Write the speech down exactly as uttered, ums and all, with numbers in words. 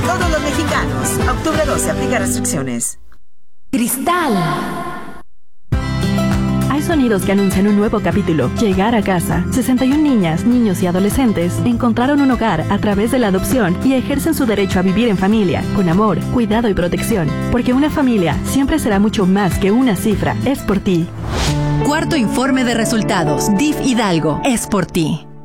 todos los mexicanos. Octubre doce, aplica restricciones. Cristal. Hay sonidos que anuncian un nuevo capítulo. Llegar a casa. sesenta y una niñas, niños y adolescentes encontraron un hogar a través de la adopción y ejercen su derecho a vivir en familia, con amor, cuidado y protección. Porque una familia siempre será mucho más que una cifra. Es por ti. Cuarto informe de resultados. D I F Hidalgo. Es por ti.